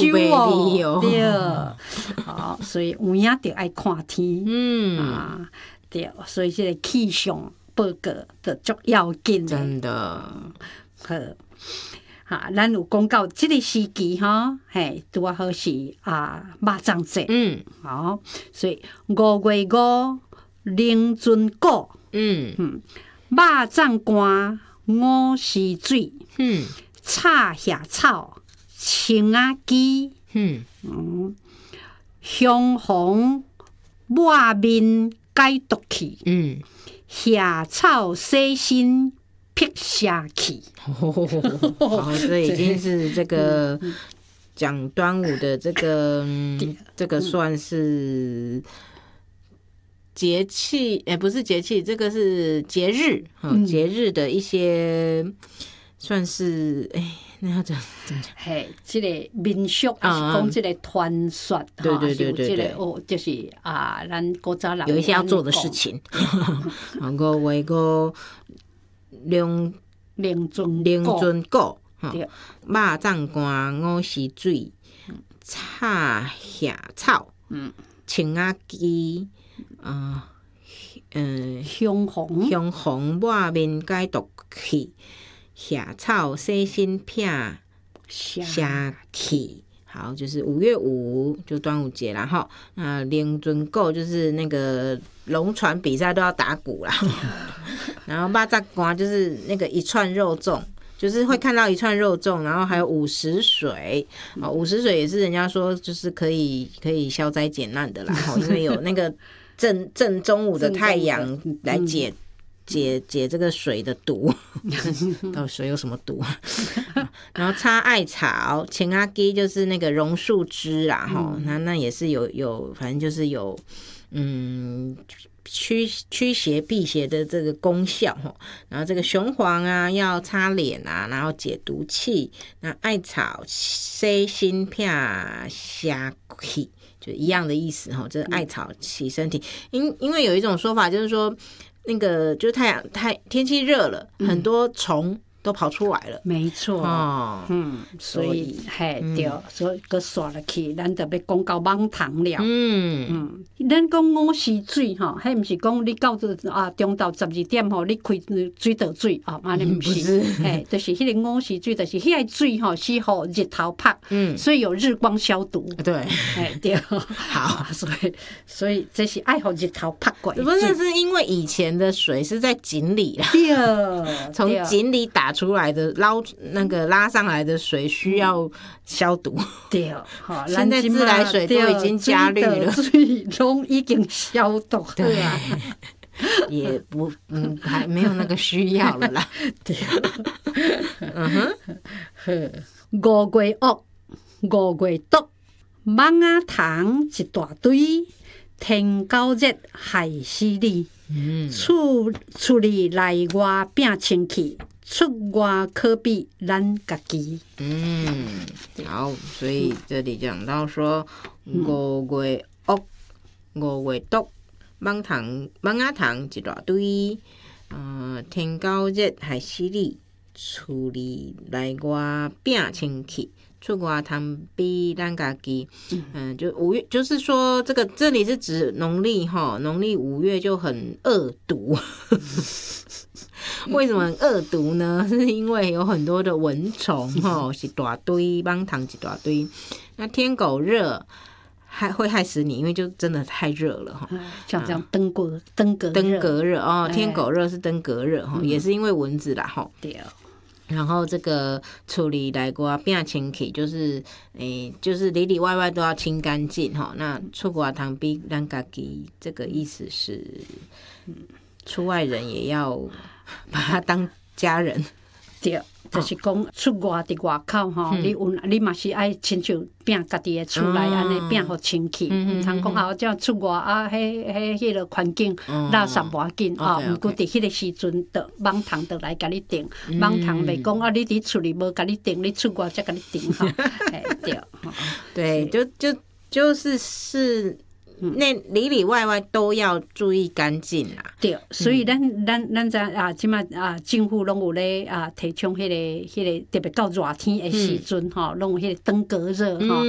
收哦，对， 好，所以有影就爱看天，对，所以这个气象报告就足要紧的， 真的， 好。哈，咱有讲到这个时期哈，嘿，拄啊好是肉粽节，好，所以5月5凌春果，肉粽干五时水，炒虾草，青仔鸡，香红抹面解毒去，虾草洗身辟邪气。 好，这已经是这个讲端午的这个算是节气，不是节气，这个是节日，节日的一些算是那要怎么讲？ 嘿，这个民俗还是讲这个传说， 对， 这个就是咱古早人有一些要做的事情。5月5凌春果，肉粽干五时水，炒虾草，青仔鸡， 香红抹面解毒去，虾草洗身辟邪气。好，就是5月5就端午节啦哈。那凌春果就是那个龙船比赛都要打鼓啦，然后肉粽干就是那个一串肉粽，就是会看到一串肉粽，然后还有50水，50水也是人家说就是可以消灾解难的啦，因为有那个正中午的太阳来解这个水的毒，到底水有什么毒啊？然后插艾草，青仔鸡就是那个榕树枝啦，那也是有，反正就是有驱邪辟邪的这个功效。然后这个雄黄要擦脸然后解毒气。那艾草洗身辟邪气，就一样的意思。这艾草洗身体，因为有一种说法就是说，那个就是天气热了，很多虫都跑出来了， 没错，所以对，所以佮刷落去，咱就要讲到网糖了，咱讲5时水迄毋是讲你到中昼12点你开水道水安尼毋是，就是迄个5时水，就是迄个水是互日头晒，所以有日光消毒， 对， 对， 好， 所以这是爱互日头晒过， 不是因为以前的水是在井里啦， 对， 从井里打出来的拉上来的水需要消毒，对，现在自来水都已经加氯了， 水都已经消毒， 对啊，也不还没有那个需要了啦，对 ，5月恶，5月毒，蚊仔虫一大堆，天狗热害死你，厝里内外拼清气。出外可比咱家己。 好，所以这里讲到说5月恶，5月毒，蚊仔虫一大堆，天狗热害死你，厝里内外拼清气。出外通比咱家己，就5月，就是说这里是指农历5月就很恶毒。为什么很恶毒呢？是因为有很多的蚊虫是大堆，蚊虫一大堆。那天狗热会害死你，因为就真的太热了像这样登革热天狗热是登革热也是因为蚊子啦对。 然后这个处理内外变清气，就是就是里里外外都要清干净那出外通比咱家己，这个意思是，出外人也要把他当家人。 对，就是讲出外伫外口你嘛是爱亲像拼家己的厝内安尼拼互清气，毋通讲这样出外迄个环境垃圾无要紧毋过伫迄个时阵的蚊虫就来甲你叮，蚊虫袂讲你伫厝里无甲你叮，你出外才甲你叮对，就是那里里外外都要注意干净啦。 对，所以咱知即摆政府拢有咧提倡迄个特别到热天的时阵拢有迄个登革热